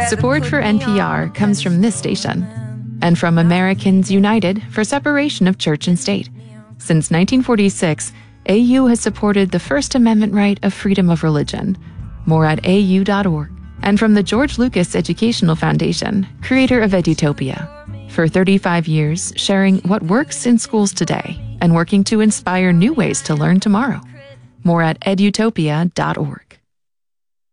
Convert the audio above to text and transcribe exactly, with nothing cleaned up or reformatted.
Support for N P R comes from this station and from Americans United for Separation of Church and State. Since nineteen forty-six, A U has supported the First Amendment right of freedom of religion. More at A U dot org. And from the George Lucas Educational Foundation, creator of Edutopia. For thirty-five years, sharing what works in schools today and working to inspire new ways to learn tomorrow. More at edutopia dot org.